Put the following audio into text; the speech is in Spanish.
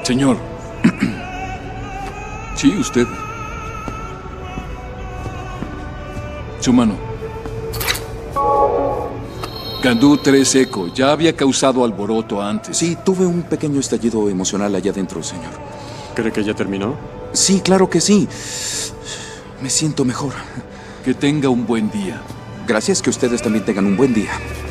Señor. Sí, usted. Su mano. Gandú 3 Eco. Ya había causado alboroto antes. Sí, tuve un pequeño estallido emocional allá adentro, señor. ¿Cree que ya terminó? Sí, claro que sí. Me siento mejor. Que tenga un buen día. Gracias, que ustedes también tengan un buen día.